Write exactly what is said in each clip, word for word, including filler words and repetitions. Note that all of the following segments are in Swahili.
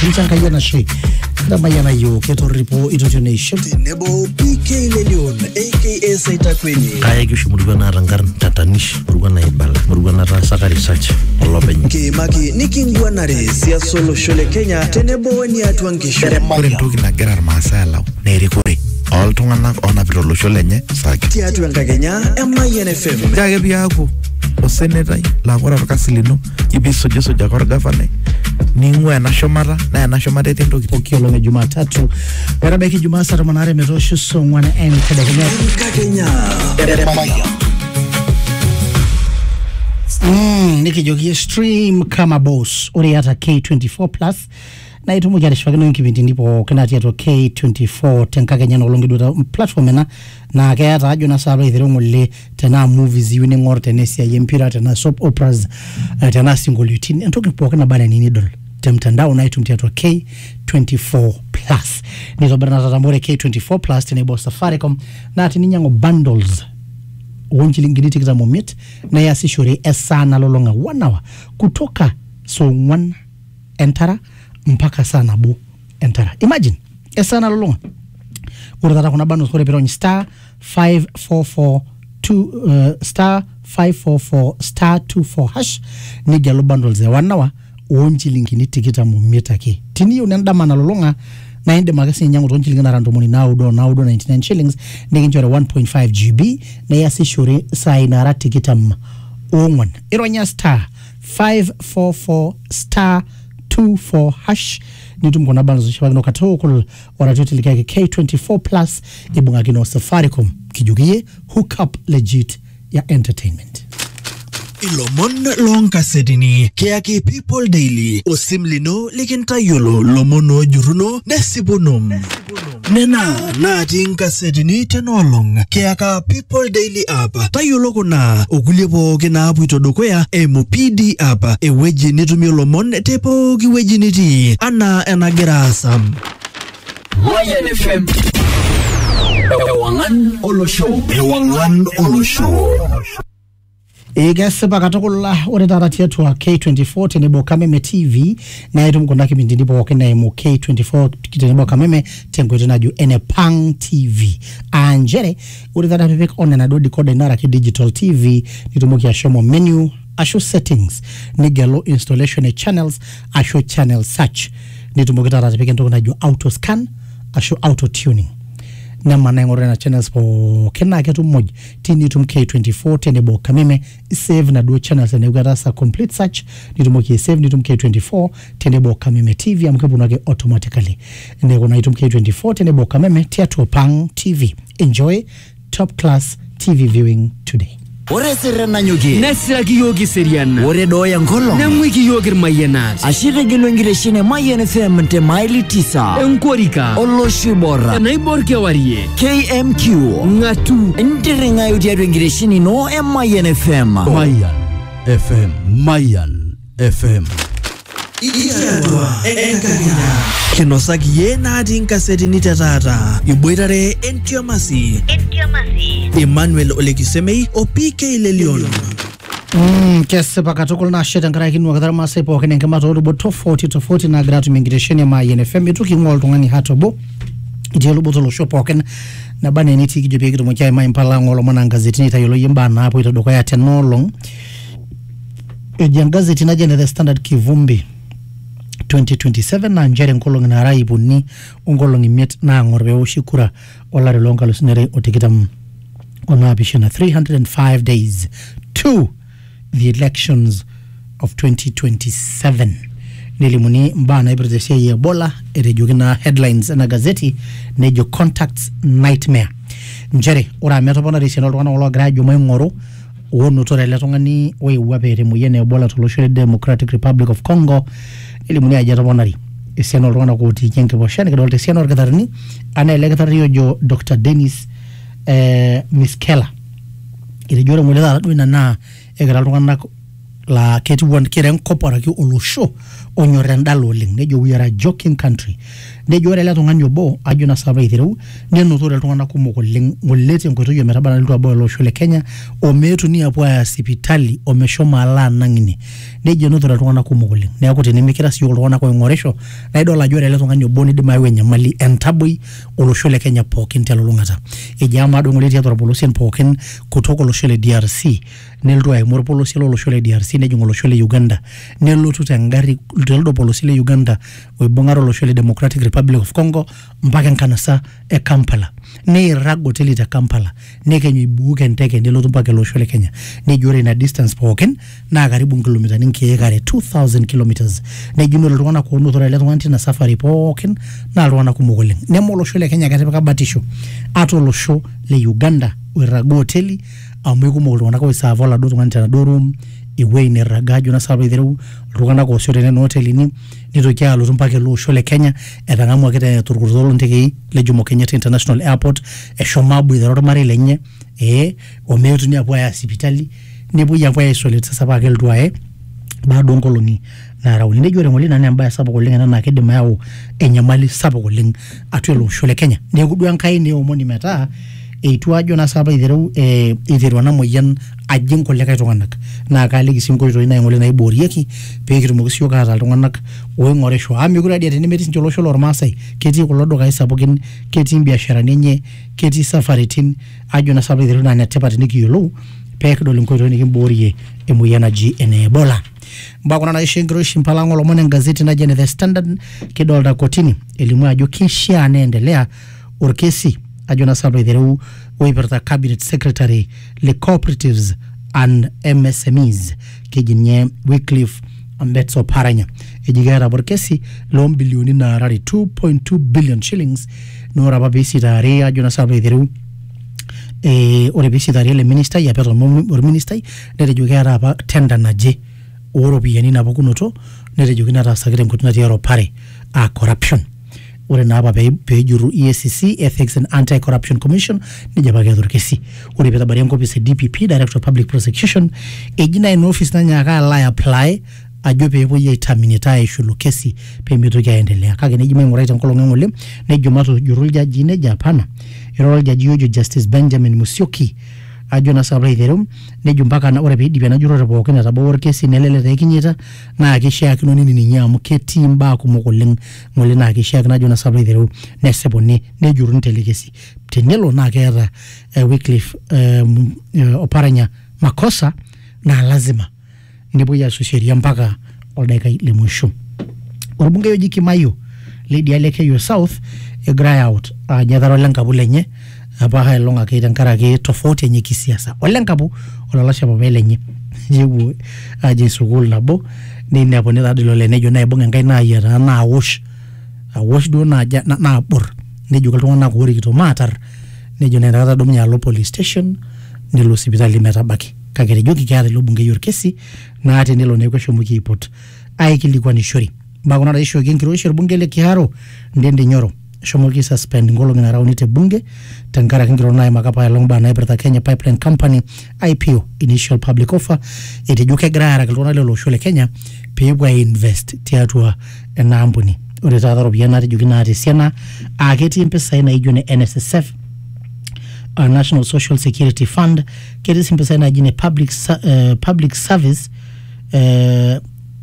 Mchanganya na shi Damayana yo keto ripo ito nation Nebo P K Lelion aka Saita Kwenye Kaya kishi murugana rangar tatanish murugana ibala murugana rasaka research olopenye Ke maki nikingwa nare siya solo shole Kenya tenebo ni atuangisho Kure ntoki nagira masala nerikore all tunganak ona pitolo shole nye saki Ti atuanga Kenya M I N F M Kage biyaku o senator la kora kasilino ibiso jeso jakor gavana Ningwe na shomara na na shomara tendo Okiolo me Jumatatu Barabeki Jumasa Ramanare Metoshu Songwana M Kadekenya Kenya Mm, nikijogia stream kama boss uri hata K twenty-four plus na itumu jari shwagino nkibindi ndipo kenati yato K twenty-four tenka kenya na ulongi duta platform na na kaya hata ajo na salo ithirongo le tena movies yune ngor tenesi ya yempira tena soap operas uh, tena single routine entoki poke na bana nini dol temtandao na itumti yato K twenty-four plus nito berna tatamore K twenty-four plus tena ibo Safaricom na ati ninyango bundles Wonchilingi tikita momit na yasi shuri esana lolonga one hour kutoka so one entara mpaka sana bu entara. Imagine esana lolonga urata kuna bando skore pero star five four four two uh, star five four four star two four hash ni galo bundles ya one hour wonchilingi tikita momit aki tini unenda mana lolonga na inde magasi nyango tonchilinga na randomoni now do now do ninety-nine shillings ninginjore one point five gigabytes na yasi shuri sai na rati kitam onwan ironya star five four four star two four hash nitum kona bano zishwagino katokul waratutilika K twenty-four plus ibunga kino Safaricom kijugie hook up legit ya entertainment Ilomon long kasetini Keaki People Daily Osimlino likinta yolo lomono juruno nesibunum Nena naati kasetini tenolong Keaka People Daily app Tayolo kuna okulipo kina apu itodokoya M P D app Eweji nitumi lomon tepo kiweji niti Ana enagira asam Y N F M Ewangan Olo Show Ewangan Olo Show Egase bakatokola ore tarati yetu wa K twenty-four tenebo Kameme T V na yetu mkonda kipindi ndipo wakena emu K twenty-four tenebo Kameme tengo yetu naju Enepang T V anjere ore tarati vek one na do decoder nara ki digital T V nitumuki ya shomo menu asho settings nigelo installation e channels asho channel search nitumuki tarati vek ntoko naju auto scan asho auto tuning na manengore na channels po kena ketu moj tini tum K twenty-four tenebo Kameme save na do channels ne ugarasa complete search nitumo ki save nitum K twenty-four tenebo Kameme T V amkebunage automatically ndego na itum K twenty-four tenebo Kameme Teatro Pang T V enjoy top class T V viewing today. Ore serena nyogi Nesira kiyogi seriana Ore doya ngolo Namwi kiyogir mayenat Ashire gilwengire shine M I N F M te maili tisa Enkorika Olo shibora Naibor kewarie K M Q Ngatu Ndiri ngayo diadwengire shine no M I N F M Mayan F M Mayan F M Iyadwa enkagina Kinosaki ye naati nkasetini tatata Iboitare Entiomasi Entiomasi Emmanuel Olekisemei o P K Lelion Mm, kese pakatokola na sheta ngara kinu wakadara masai po wakene nkema toru bo tofauti tofauti na gratu mingiresheni ya ma I N F M Ituki ngol tungani hato bo Ijelu boto lo shopo wakene na bane niti kijope kitu mwakia ima impala ngolo mwana ngazeti nita yolo yimba na hapo ito doko ya tenolong Eji ngazeti na jene The Standard Kivumbi twenty twenty-seven na njere nkolong na raibu ni ungolong imiet na ngorbe ushikura olari longa lusinere otikitam onabishina three hundred five days to the elections of twenty twenty-seven nilimuni mbana ibrezesia ye Ebola erejugina headlines na gazeti nejo contacts nightmare njere ora metopona risino wana wala grajo moingoro wonu tore letongani we wabere muyene Ebola toloshire Democratic Republic of Congo ilimuni ajatobonari esiano rwana kuti kenke boshani kedolte esiano orgatharni ana elegatario jo Doctor Dennis eh, Miskela ilijore mweleza duina na egara rwana la keti wan kire nkopara ki olosho onyor endala oleng nejo we are a joking country nejo ore ele tung'ani obo ajo na sapa itereu nenotore iltung'anak kumok oleng ngolete enkoitoi ometabana litu abao olosho le Kenya omeetu ni apuo aya sipitali omeshomo ala nang'ine nejo enotore iltung'anak kumok oleng neeku tenemikira siyo iltung'anak oing'orisho naidol ajo ore ele tung'ani obo nidim ayau enyamali entaboi olosho le Kenya pookin telulung'ata ejo ama ado ngolete tiatua irpolosien pookin kutoka olosho le D R C nelotu aimu orpolosie lolosho le D R C nejing olosho le Uganda nelotu tengari teldo polosie le Uganda oibung'are olosho le Democratic Republic of Congo mpaka enkanasa e Kampala neirag hoteli te Kampala nekenyu ibuuke enteke nelotu mpaka olosho le Kenya nejo ore ina distance pookin naa karibu nkilomitani nkiek are two thousand kilometers nejo ore iltung'anak oonotore ele tung'ani tina safari pookin naa iltung'anak kumok oleng neme olosho le Kenya ketipika batisho ata olosho le Uganda oiraga hoteli amu ikumok iltung'anak oisaavu oladuo tung'ani tenaduo room ewuei nirraga ajo na sapa itereu iltung'anak oosisho tene hotelini nitoki alotu mpaka ele osho le Kenya etang'amuaki te turkuto loontekei le Jomo Kenyatta International Airport eshomo aboitare ormarei lenye ee omeetuni apuo aya sipitali nepuoi apuo aisolate sasa paa kelotu aye baada onkolong'i naara uni nejo ore ng'ole naa embaye sapuk oleng ena naa kidim ayau enyamali sapuk oleng atua ele osho le Kenya neeku duo Enkai neomoni metaa eitu ajo na sapa itereu eh, iteru ena moyian ajing kulikae tung'anak naa kaaliki sii nkoitoi naing'ole naiboorieki pee kitumoki siyiok aata iltung'anak oing'orisho amu mekure adia tenemetii sinche olosho lormaasai ketii kulo dukai sapukin ketii mbiasharani enye ketii safaritin ajo na sapa itereu naa netipat nikiyiolou pee kidol inkoitoi nikimboorie emoyian naji ene Ebola mbaa kuna naisho enkiroshi mpalang'o lomon engazeti naji ene The Standard kidolta kotini elimu ajo kishaa neendelea orkesi ajo na sapa itereu oipirta cabinet secretary le cooperatives and M S M Es kijinye Wycliffe Ambetsa Oparanya ejigera borkesi lo bilioni naarari two point two billion shillings nora babisi tare ajo na sapa itereu eh ore bisi tare le minister ya peto or minister netejo kera apa tender naje oropiani napukunoto netejo nataasakita enkoitoi natii eropare a corruption ore naapa peejuru E A C C Ethics and Anti-Corruption Commission nijapaki athorkesi ore petabari enkopis e D P P Director of Public Prosecution ejina ina office nanyaaka ala apply ajo peepuoi aiterminate aishulu kesi peemitoki aendelea kake neji maing'urai tenkolong ng'ole nejo matujuru iljaji nejo hapana ero iljaji ojo Justice Benjamin Musyoki ajo na sapa itereu nejo mpaka ore peidipi ena jurore pookin etabawua orkesi nelele tekinyita naa kishiakino nini ninye amu ketii mbaa kumok oleng ng'ole naa kishiakino ajo na sapa itereu nesipuni nejuruni tele kesi tenelo naa keeta uh, Wycliffe um, uh, Oparanya makosa naa lazima nepuoi asu sheria mpaka oldaikai le mwisho orbungei oji Kimayo Lady Alekeyo South egira out ajadharo lenkapu lenye apa hailonga ke tenkaraki tofauti enye kisiasa olenkapu olalasha papa lenye yewu aje sukul nabo ni nepo ne tadilo le nejo naibung enkai na yata na awosh awosh do na na, na abor nejo iltung'anak orikito maatar nejo nenda dumunye alo police station nilo sipitali metabaki kake rejoki keeta ilo bungei orkesi na ate nilo neko shomuki ipot aikilikuanishori mbakuna raisho kinkiroshi orbunge le Kiharo ndende Nyoro shomoki suspend ngolongi na rauni te bunge tangara kingiro naye makapa yalongba na ibrata Kenya Pipeline Company I P O initial public offer etejuke grara kilona lelo shole Kenya peebwa invest tiatua ena ampuni ore tata robiana tejuki na atesiana aketi mpesa ina ijo ne N S S F a National Social Security Fund keti mpesa ina jine public uh, public service uh,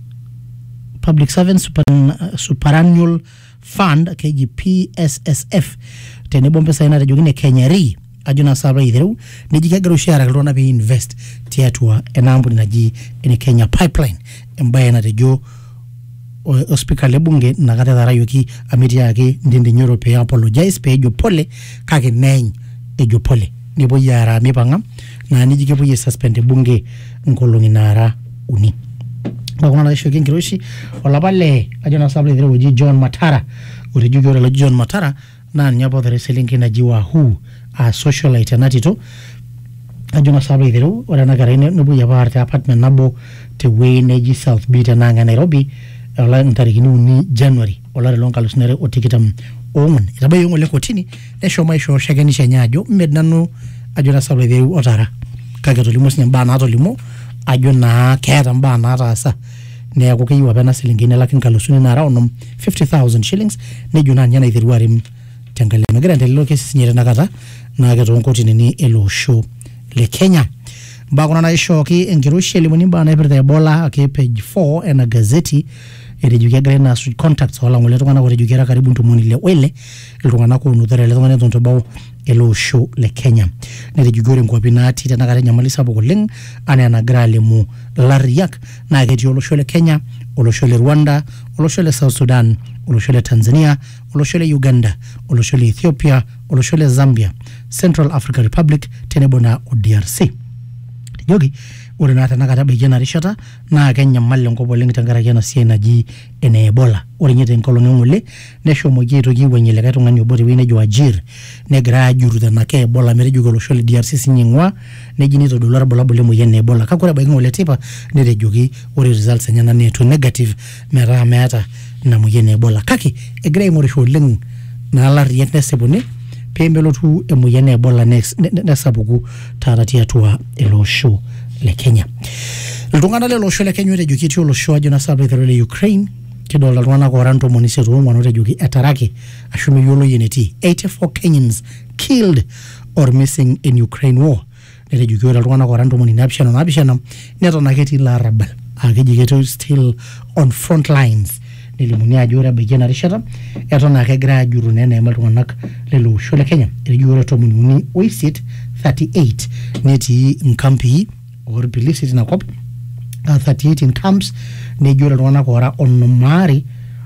public service super, uh, superannual fund K G P S S F tenebo mpesa ina tejuki Kenya Re ajuna saba itheu nijikagero share kalona be invest tiatua enambu naji ene Kenya Pipeline embaye na tejo o speaker lebunge nakata darayoki amiti yake ndinde Nyoro pe apologize pe ejo pole kake neny ejo pole nibo yara mipanga na nijike buye suspend bunge nkolongi nara uni bakuna na shoki nkiroshi olabale ajuna saba itheu oji John Matara urejugi ore lo John Matara na nyapo the selingi na jiwa hu a socialite natito ajuna saba itheu ore na garine nubu ya parte apartment nabo te Wayne South Beat na Nairobi ola ntarikini uni January ola longa lusnere otikitam ongun itabayo ngole kotini nesho maisho shaganisha nyajo mednanu ajuna saba itheu otara kake tolimo sinya bana tolimo ajuna keeta mbana taasa neeku keyieu apa ena silinkini elaki nkalusuni naara onom fifty thousand shillings nejo naa ninye naiterua arim tenkalem. Egira endelea kesi sinye tenakata naa ketoo nkotinini ele osho le Kenya. Mbaa kuna naishooki enkiroshi elimuni mbaa naipirta Ebola ake page four ena gazeti etejoki egira naa asuj contacts olang'ole tung'anak otejoki era karibu ntomoni ile oile iltung'anak oonotore ele tung'ani eton tebau ele osho le Kenya. Netejoki ore nkwapi natii tenakata enyamali sapuk oleng anaa enagira alimu larriyak naa ketii olosho le Kenya, olosho le Rwanda, olosho le South Sudan, olosho le Tanzania, olosho le Uganda, olosho le Ethiopia, olosho le Zambia, Central African Republic tenebo na D R C. Yogi ore naa tenakata ebaiki ena rishata naa kenyamal enkop oleng tenkaraki ena siai naji ene Ebola. Ore nye tenkolong ng'ole neshomoki aitoki aiwuang'ie likae tung'ani obo tewueji nejo Wajir negira ajuru tenaa ke Ebola metejoki olosho le D R C sinye ing'ua neji neitodolu irbulabul lemoyian e Ebola. Kake ore ebaiki ng'ole tipa netejoki ore results enyenak neetuo negative metaa meeta ina moyian e Ebola. Kake egira aing'orisho oleng naa larriyak nesipuni peemelotu emoyian e Ebola nesapuku taata tiatua ele osho le Kenya. Iltung'anak lele osho le Kenya etejoki etii olosho ajo naa sababu aiteru le Ukraine kidolta iltung'anak oora ntomoni isiet oong'uan otejoki etaraki ashu meyioloi enetii. eighty-four Kenyans killed or missing in Ukraine war. Netejoki ore iltung'anak oora ntomoni naapishana naapishana neton ake etii larabal aa keji ketii still on front lines. Nelimuni ajo ore ebaiki ena rishata eton ake egira ajuru naa eneima iltung'anak lele osho le Kenya. Etejoki ore tomoni uni oisiet thirty-eight netii nkampii orpilisi tina kop uh, thirty-eight in camps nejo ore iltung'anak oora onom aare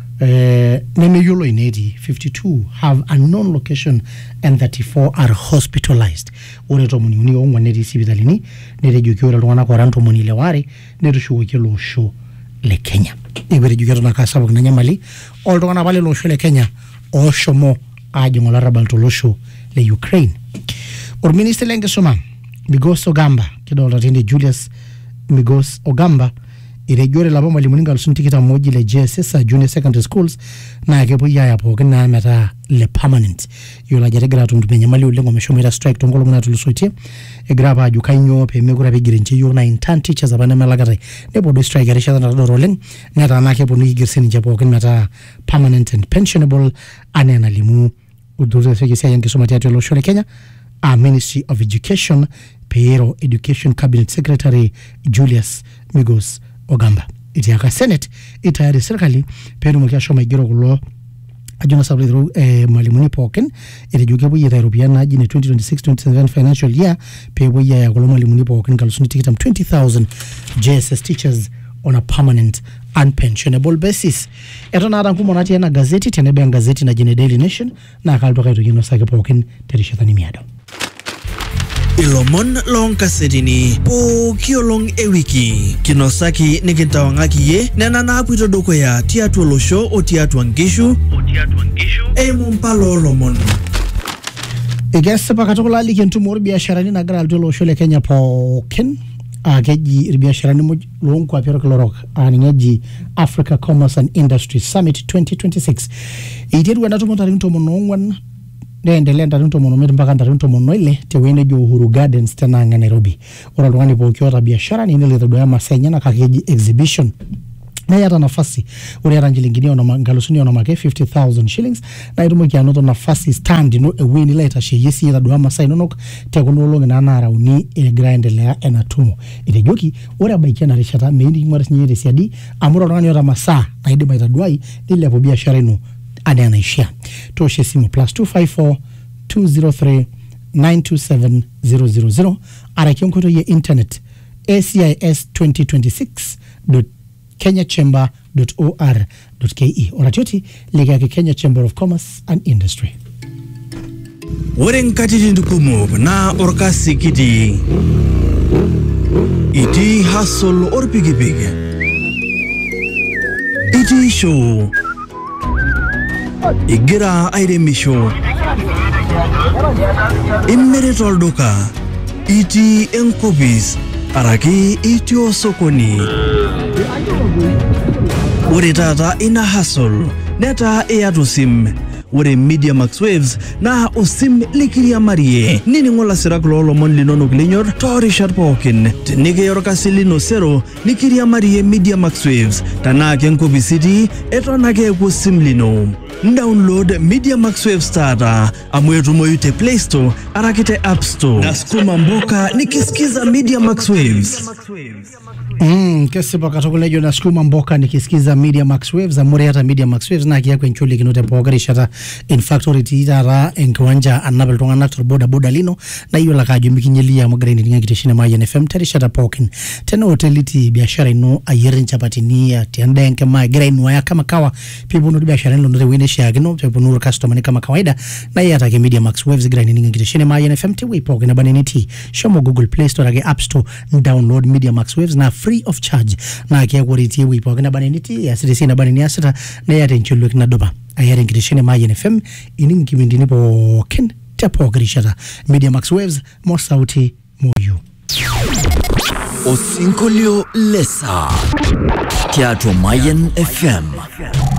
eh, nemeyioloi netii. fifty-two have a known location and thirty-four are hospitalized. Ore tomoni uni oong'uan netii sipitalini netejoki ore iltung'anak oora ntomoni ile waare netushukoki ele osho le Kenya. Etejoki eton ake sapuk ina nyamali oltung'anak apa lele osho le Kenya ooshomo aajing' olarrabal tolosho le Ukraine. Orministai lenkisuma Migos Ogamba kidolta tende Julius Migos Ogamba etejo ore lapa malimuni nkalusuni tikitam oji le J S S Junior Secondary Schools naa kepuoi aaya pookin naa metaa le permanent. Yiolo ajo egira atum enyamali oleng omeshomoita strike toonkolong'i naatulusoitie egira apa ajo kainyoo peemekure apa eigeri ninche yiok naa intern teachers apa nemelakitae nepuo duo strike erishata natodoro oleng netaana kepuonu aiger sininche pookin metaa permanent and pensionable anaa enalimu udhurasieki esiai enkisuma tiatua ele osho le Kenya a Ministry of Education Peero Education Cabinet Secretary Julius Migos Ogamba. Itiaka Senate itayari serikali peetumoki ashomo aigero kulo ajo na sababu eh, malimuni pookin etejo kepuoi aitayu iropiyiani naaji ne twenty twenty-six twenty twenty-seven financial year peepuoi aaya kulo malimuni pookin nkalusuni tikitam twenty thousand J S S teachers on a permanent unpensionable basis. Eton naata nkumok natii ena gazeti tenebo engazeti naji ne Daily Nation naa kaltoka aitoki inosaki pookin terishata nimiado. Ilomon loonkasetini pooki olong ewiki kinosaki nikintawang'aki ye nena naapuito dukuya tiatua olosho o tiatua nkishu eimu mpala oolomon. Ekesipa katukul aliki entumo orbiasharani nagira alotu ele osho le Kenya pookin aa keji irbiasharani muj loonkwapi orkila orok aa ninye eji Africa Commerce and Industry Summit twenty twenty-six. Eiterua ena tumo ntarikini tomon oong'uan neendelea ntarikini tomon omiet mpaka ntarikini tomon oile tewueji nejo Uhuru Gardens tenaang' Nairobi. Ore oltung'ani pooki oota biashara niyieu nelo aitaduaya masaa enyenak ake eji exhibition na iyata nafasi ore iyata nchilingini onom nkalusuni onom ake fifty thousand shillings na itumoki anoto nafasi stand ino ewueji nilo aitasheyie siyie aitaduaya masaa inonok tekuna olong'i naa naara uni egira aendelea ena tumo. Etejoki ore ebaiki ena rishata meyieu niking'uari sinye tesiadi amu ore oltung'ani oota masaa naidim aitaduai nilepu biashara ino anaa enaishia. Toosho esimu plus two five four two zero three nine two seven zero zero zero araki enkoitoi e internet A C I S twenty twenty-six dot kenya chamber dot or dot ke oratioti likiaki Kenya Chamber of Commerce and Industry. Ore nkatitin kumok naa orkasi kiti itii hustle orpikipiki itii show igira airemisho imirita olduka itii enkopis araki itii osokoni. Ore taata ina hustle netaa iyata osim ore Media Max Waves na osim likiriamarie niningola sirak lolomon linonok linyor torishat pookin tenike yorkasi lino sero likiriamarie Media Max Waves tanake nkofisiti etonake eku sim lino. Download Media Max Waves tata amu etumoyu te Play Store arakite App Store. Nasukuma mboka nikisikiza Media Max Waves. Mm, kesi baka tokulejo na skuma mboka nikisikiza Media Max Waves amuri hata Media Max Waves na kia kwenye chuli kinote pogari shata in factory titara enkiwanja anabel tonga naktor boda boda lino na iyo laka jumikinyeli ya magareni tinga kiteshine Mayan F M teri shata pokin tena hoteliti biashara ino ayirin chapatinia tianda enke maa gira inuaya kama kawa pibu nudi biashara ino note wene shiagino pibu nuru customer ni kama kawaida na iya take Media Max Waves gira tinga kiteshine Mayan F M tiwi pokin na bani niti shomo Google Play Store age App Store download Media Max Waves na free of charge na kia kuritie wipo kina bani niti ya sisi na bani niasita na ya tenchulu kina doba ayari ngirishene Mayan F M ini nkimindini po ken tepo girishata Media Max Waves mo sauti moyo Osinkolio lesa Teatro Mayan F M.